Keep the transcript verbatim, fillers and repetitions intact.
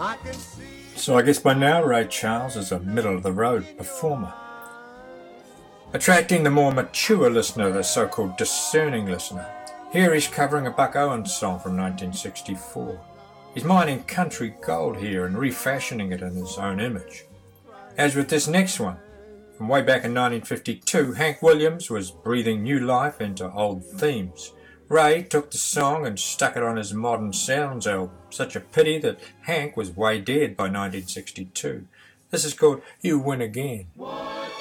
So I guess by now Ray Charles is a middle-of-the-road performer. Attracting the more mature listener, the so-called discerning listener. Here he's covering a Buck Owens song from nineteen sixty-four. He's mining country gold here and refashioning it in his own image. As with this next one, from way back in nineteen fifty-two, Hank Williams was breathing new life into old themes. Ray took the song and stuck it on his Modern Sounds album. Such a pity that Hank was way dead by nineteen sixty-two. This is called You Win Again.